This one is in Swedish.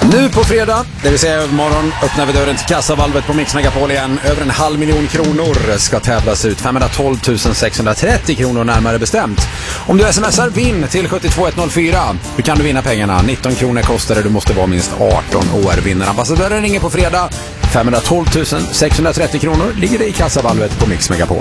Nu på fredag, det vill säga morgon, öppnar vi dörren till kassavalvet på Mix Megapol igen. Över 500 000 kronor ska tävlas ut, 512 630 kronor närmare bestämt. Om du smsar vinn till 72104, hur kan du vinna pengarna? 19 kronor kostar det, du måste vara minst 18 år. Vinnarambassadören ringer på fredag, 512 630 kronor ligger det i kassavalvet på Mix Megapol.